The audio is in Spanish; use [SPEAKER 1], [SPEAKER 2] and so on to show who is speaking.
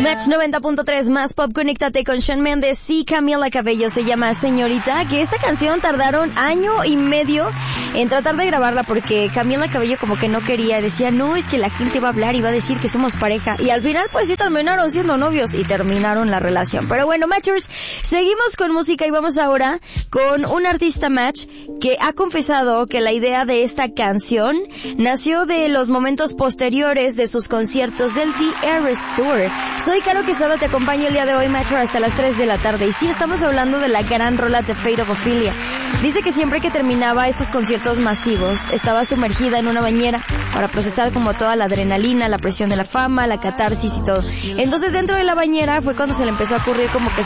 [SPEAKER 1] Match 90.3 más pop, conéctate con Shawn Mendes y Camila Cabello, se llama Señorita, que esta canción tardaron 1.5 años en tratar de grabarla porque Camila Cabello como que no quería, decía, no, es que la gente va a hablar y va a decir que somos pareja, y al final pues sí terminaron siendo novios y terminaron la relación. Pero bueno, Matchers, seguimos con música y vamos ahora con un artista Match que ha confesado que la idea de esta canción nació de los momentos posteriores de sus conciertos del The Eras Tour. Soy Caro Quesada, te acompaño el día de hoy, Matcher, hasta las 3 de la tarde. Y sí, estamos hablando de la gran rola The Fate of Ophelia. Dice que siempre que terminaba estos conciertos masivos, estaba sumergida en una bañera para procesar como toda la adrenalina, la presión de la fama, la catarsis y todo. Entonces, dentro de la bañera fue cuando se le empezó a ocurrir como que